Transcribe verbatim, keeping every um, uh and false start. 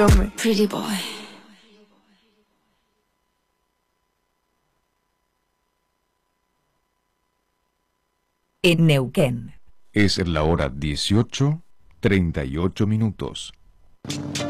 Pretty boy. En Neuquén. Es la hora dieciocho, treinta y ocho minutos.